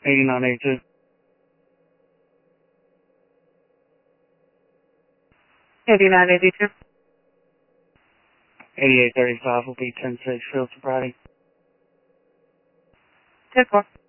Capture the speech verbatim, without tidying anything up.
eighty-nine eighty-two. eighty-nine eighty-two. eighty-eight thirty-five will be ten six field sobriety. ten four.